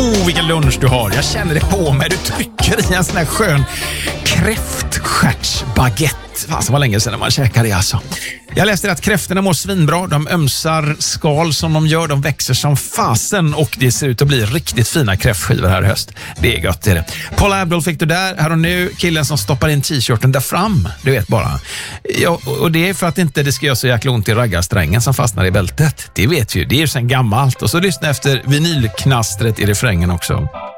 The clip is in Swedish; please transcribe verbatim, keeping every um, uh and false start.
Oh, vilken lunch du har. Jag känner det på mig. Du trycker i en sån här skön kräftstjärtsbaguette. Fan, så var länge sedan man käkade det alltså. Jag läste att kräftorna mår svinbra. De ömsar skal som de gör. De växer som fasen och det ser ut att bli riktigt fina kräftskivor här i höst. Det är gott, det är det. Paul Abdul fick du där. Här och nu killen som stoppar in t-shirten där fram. Du vet bara. Ja, och det är för att inte det ska göra så jäkla ont i raggarsträngen som fastnar i bältet. Det vet vi ju. Det är ju sen gammalt. Och så lyssna efter vinylknastret i refrängen också.